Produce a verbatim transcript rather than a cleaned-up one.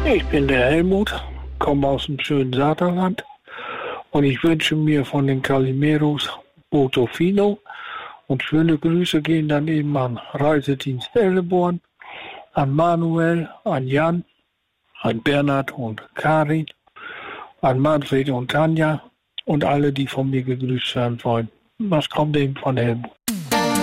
Ich bin der Helmut, komme aus dem schönen Saterland und ich wünsche mir von den Calimeros Botofino und schöne Grüße gehen dann eben an Reisedienst Elleborn, an Manuel, an Jan, an Bernhard und Karin, an Manfred und Tanja und alle, die von mir gegrüßt werden wollen. Das kommt eben von Helmut.